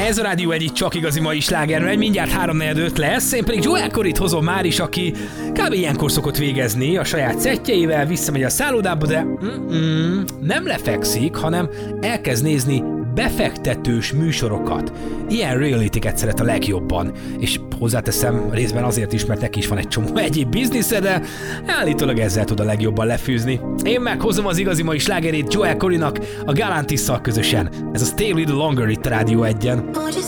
Ez a Rádió egy csak igazi mai sláger megy, mindjárt 3:45 lesz, én pedig Joel Corryt hozom már is, aki kb. Ilyenkor szokott végezni a saját szettjeivel, visszamegy a szállodába, de nem lefekszik, hanem elkezd nézni befektetős műsorokat. Ilyen reality-ket szeret a legjobban, és hozzáteszem részben azért is, mert neki is van egy csomó egyéb biznisze, de állítólag ezzel tud a legjobban lefűzni. Én meghozom az igazi mai slágerét Joel Corrynak a Galantisszal közösen. Ez a Stay a Little Longer itt a Rádió 1-en.